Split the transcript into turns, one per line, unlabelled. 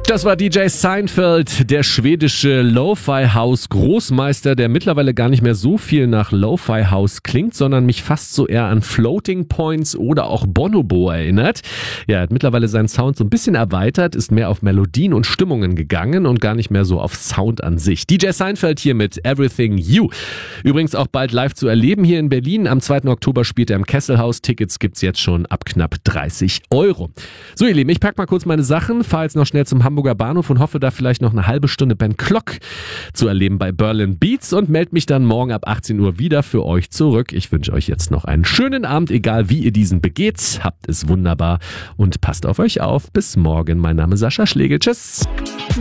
Das war DJ Seinfeld, der schwedische Lo-Fi-House-Großmeister, der mittlerweile gar nicht mehr so viel nach Lo-Fi-House klingt, sondern mich fast so eher an Floating Points oder auch Bonobo erinnert. Ja, er hat mittlerweile seinen Sound so ein bisschen erweitert, ist mehr auf Melodien und Stimmungen gegangen und gar nicht mehr so auf Sound an sich. DJ Seinfeld hier mit Everything You. Übrigens auch bald live zu erleben hier in Berlin. Am 2. Oktober spielt er im Kesselhaus. Tickets gibt's jetzt schon ab knapp 30 €. So, ihr Lieben, ich pack mal kurz meine Sachen, fahre jetzt noch schnell zum Hamburger Bahnhof und hoffe, da vielleicht noch eine halbe Stunde Ben Clock zu erleben bei Berlin Beats und melde mich dann morgen ab 18 Uhr wieder für euch zurück. Ich wünsche euch jetzt noch einen schönen Abend, egal wie ihr diesen begeht. Habt es wunderbar und passt auf euch auf. Bis morgen. Mein Name ist Sascha Schlegel. Tschüss.